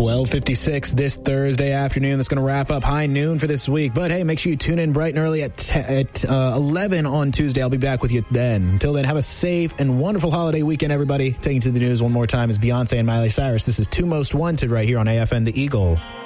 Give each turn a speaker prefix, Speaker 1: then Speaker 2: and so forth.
Speaker 1: 12:56 this Thursday afternoon. That's going to wrap up high noon for this week. But hey, make sure you tune in bright and early at 11 on Tuesday. I'll be back with you then. Until then, have a safe and wonderful holiday weekend, everybody. Taking to the news one more time is Beyonce and Miley Cyrus. This is Two Most Wanted right here on AFN The Eagle.